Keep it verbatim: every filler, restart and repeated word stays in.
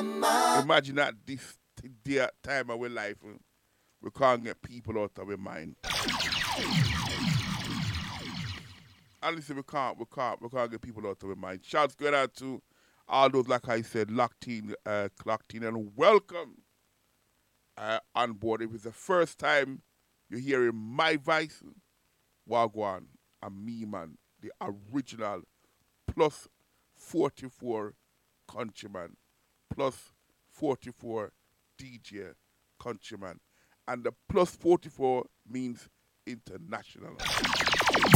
Imagine at this t- day, time of our life, uh, we can't get people out of our mind. Honestly, we can't, we can't, we can't get people out of our mind. Shouts going out to all those, like I said, locked in, uh, locked in, and welcome uh, on board. If it's the first time you're hearing my voice, Wagwan, and me, man, the original plus forty-four countryman, plus forty-four D J countryman. And the plus forty-four means international.